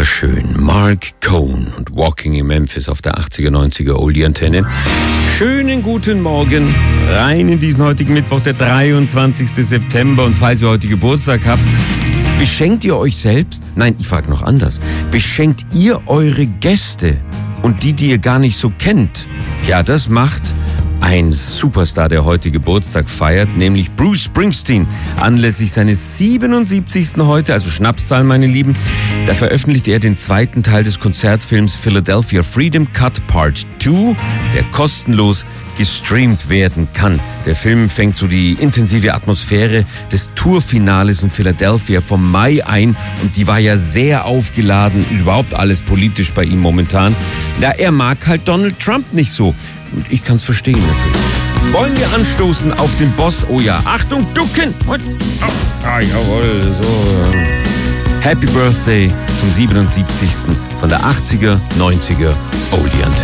Wunderschön. Mark Cohn und Walking in Memphis auf der 80er, 90er Oldie-Antenne. Schönen guten Morgen rein in diesen heutigen Mittwoch, der 23. September. Und falls ihr heute Geburtstag habt, beschenkt ihr euch selbst? Nein, ich frage noch anders. Beschenkt ihr eure Gäste und die ihr gar nicht so kennt? Ja, das macht ein Superstar, der heute Geburtstag feiert, nämlich Bruce Springsteen. Anlässlich seines 77. heute, also Schnapszahl, meine Lieben, da veröffentlicht er den zweiten Teil des Konzertfilms Philadelphia Freedom Cut Part 2, der kostenlos gestreamt werden kann. Der Film fängt so die intensive Atmosphäre des Tourfinales in Philadelphia vom Mai ein und die war ja sehr aufgeladen, überhaupt alles politisch bei ihm momentan. Ja, er mag halt Donald Trump nicht so. Und ich kann's verstehen natürlich. Wollen wir anstoßen auf den Boss? Oh ja, Achtung, ducken! Jawohl, so. Happy Birthday zum 77. von der 80er, 90er Oldie-Antenne.